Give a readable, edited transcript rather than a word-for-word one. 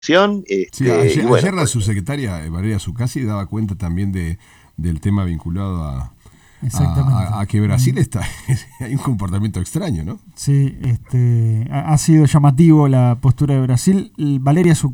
Sí, Y bueno, ayer la subsecretaria Valeria Zuccasi daba cuenta también del tema vinculado Exactamente. a que Brasil está hay un comportamiento extraño, ¿no? Sí, ha sido llamativo la postura de Brasil. Valeria